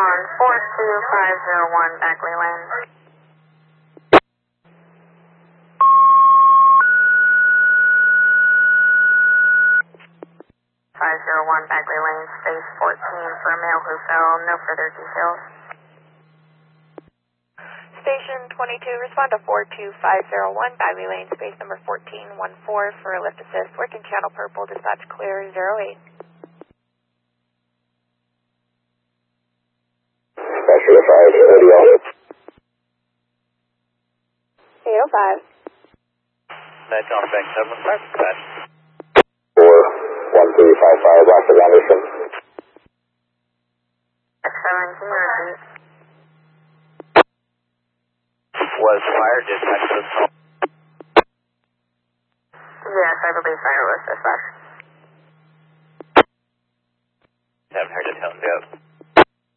on 42501 Beckley Lane. 501 Beckley Lane, space 14 for a male who fell. No further details. Station 22, respond to 42501 Bagley Lane, space number 1414 for a lift assist. Working channel purple, dispatch clear 08. Dispatch 805. 805. Night on bank 7 dispatch. 41355 Rockford Anderson. X17 repeat. Was fire dispatch to the phone? Yes, I believe fire was dispatch.